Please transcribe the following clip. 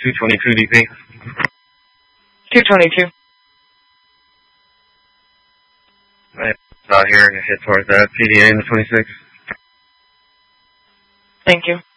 222 DP. 222. Out here and head towards that PDA in the 26. Thank you.